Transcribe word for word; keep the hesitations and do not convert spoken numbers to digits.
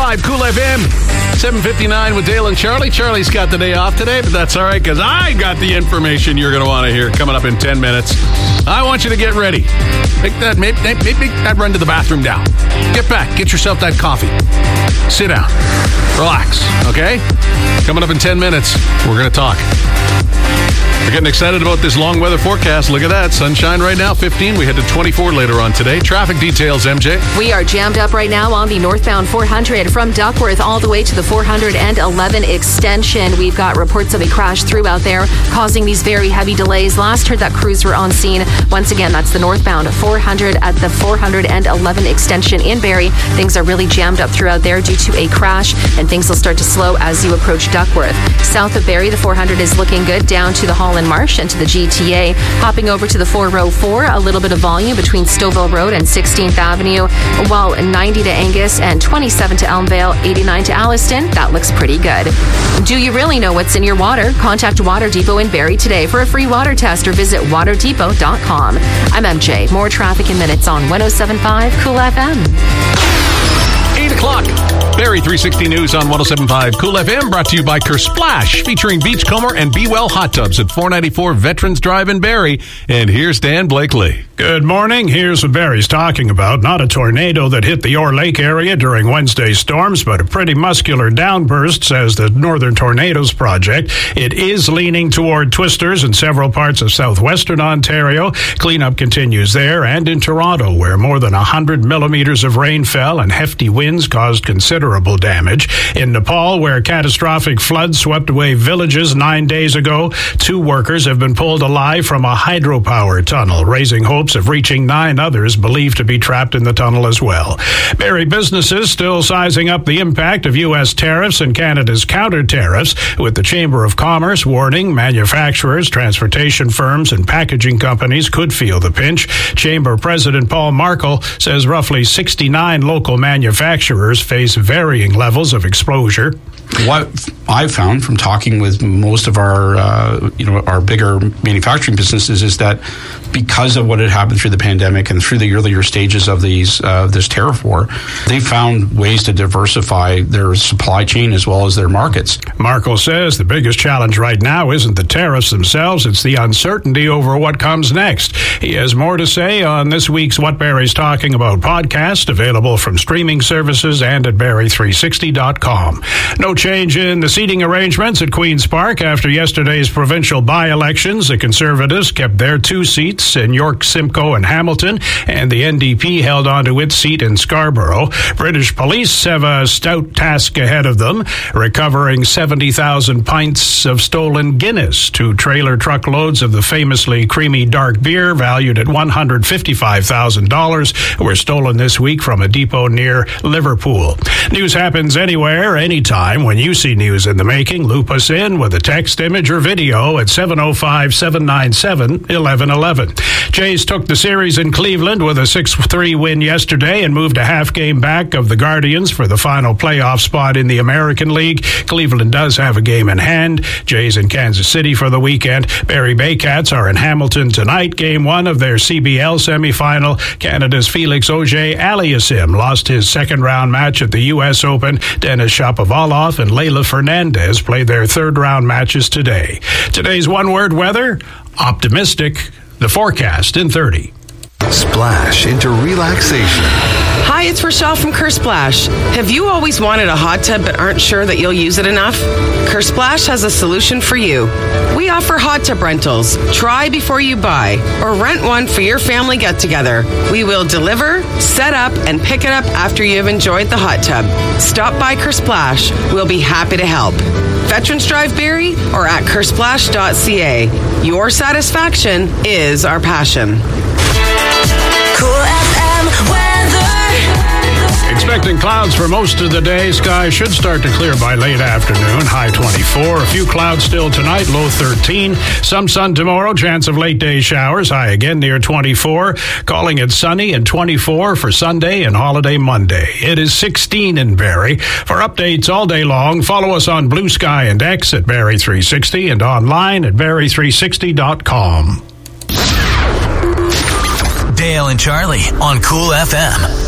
five Cool F M. seven fifty-nine with Dale and Charlie. Charlie's got the day off today, but that's all right because I got the information you're going to want to hear coming up in ten minutes. I want you to get ready. Make that, make, make, make that run to the bathroom down. Get back. Get yourself that coffee. Sit down. Relax. Okay? Coming up in ten minutes, we're going to talk. We're getting excited about this long weather forecast. Look at that. Sunshine right now, fifteen. We head to twenty-four later on today. Traffic details, M J. We are jammed up right now on the northbound four hundred from Duckworth all the way to the four hundred eleven extension. We've got reports of a crash throughout there, causing these very heavy delays. Last heard that crews were on scene. Once again, that's the northbound four hundred at the four hundred eleven extension in Barrie. Things are really jammed up throughout there due to a crash, and things will start to slow as you approach Duckworth. South of Barrie, the four hundred is looking good down to the Holland Marsh and to the G T A. Hopping over to the four oh four, a little bit of volume between Stouffville Road and sixteenth Avenue, while ninety to Angus and twenty-seven to Elmvale, eighty-nine to Alliston. That looks pretty good. Do you really know what's in your water? Contact Water Depot in Barrie today for a free water test or visit water depot dot com. I'm M J. More traffic in minutes on one oh seven point five Cool F M. eight o'clock. Barrie three sixty News on one oh seven point five Cool F M, brought to you by Kersplash, featuring Beachcomber and Be Well Hot Tubs at four ninety-four Veterans Drive in Barrie. And here's Dan Blakely. Good morning. Here's what Barrie's talking about. Not a tornado that hit the Orr Lake area during Wednesday's storms, but a pretty muscular downburst, says the Northern Tornadoes Project. It is leaning toward twisters in several parts of southwestern Ontario. Cleanup continues there and in Toronto, where more than one hundred millimeters of rain fell and hefty winds caused considerable damage. In Nepal, where catastrophic floods swept away villages nine days ago, two workers have been pulled alive from a hydropower tunnel, raising hopes of reaching nine others believed to be trapped in the tunnel as well. Barrie businesses still sizing up the impact of U S tariffs and Canada's counter tariffs, with the Chamber of Commerce warning manufacturers, transportation firms, and packaging companies could feel the pinch. Chamber President Paul Markle says roughly sixty-nine local manufacturers face varying levels of exposure. What I've found from talking with most of our, uh, you know, our bigger manufacturing businesses is that because of what had happened through the pandemic and through the earlier stages of these uh, this tariff war, they found ways to diversify their supply chain as well as their markets. Markle says the biggest challenge right now isn't the tariffs themselves, it's the uncertainty over what comes next. He has more to say on this week's What Barrie's Talking About podcast, available from streaming services and at barrie three sixty dot com. No change in the seating arrangements at Queen's Park after yesterday's provincial by-elections. The Conservatives kept their two seats in York, Simcoe, and Hamilton, and the N D P held on to its seat in Scarborough. British police have a stout task ahead of them, recovering seventy thousand pints of stolen Guinness. Two trailer truckloads of the famously creamy dark beer, valued at one hundred fifty-five thousand dollars, were stolen this week from a depot near Liverpool. News happens anywhere, anytime. When you see news in the making, loop us in with a text, image, or video at seven oh five, seven nine seven, one one one one. Jays took the series in Cleveland with a six three win yesterday and moved a half game back of the Guardians for the final playoff spot in the American League. Cleveland does have a game in hand. Jays in Kansas City for the weekend. Barrie Baycats are in Hamilton tonight. Game one of their C B L semifinal. Canada's Felix Auger-Aliassime lost his second round match at the U S Open. Denis Shapovalov and Leylah Fernandez played their third round matches today. Today's one-word weather, optimistic. The forecast in thirty. Splash into relaxation. Hi, it's Rochelle from Kersplash. Have you always wanted a hot tub but aren't sure that you'll use it enough? Kersplash has a solution for you. We offer hot tub rentals. Try before you buy, or rent one for your family get-together. We will deliver, set up, and pick it up after you have enjoyed the hot tub. Stop by Kersplash. We'll be happy to help. Veterans Drive Barrie or at kersplash dot c a. Your satisfaction is our passion. Cool F M weather. Expecting clouds for most of the day. Skies should start to clear by late afternoon. High twenty-four. A few clouds still tonight. Low thirteen. Some sun tomorrow. Chance of late day showers. High again near twenty-four. Calling it sunny and twenty-four for Sunday and holiday Monday. It is sixteen in Barrie. For updates all day long, follow us on Blue Sky and X at Barrie three sixty and online at barrie three sixty dot com. Dale and Charlie on Cool F M.